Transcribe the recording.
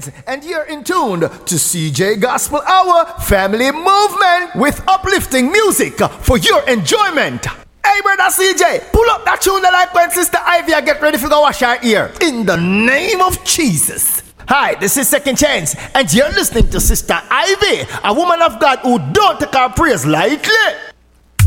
and you're in tune to CJ Gospel Hour Family Movement with uplifting music for your enjoyment. Hey, brother CJ, pull up that tune that like when Sister Ivy get ready to go wash her ear. In the name of Jesus. Hi, this is Second Chance, and you're listening to Sister Ivy, a woman of God who don't take her praise lightly.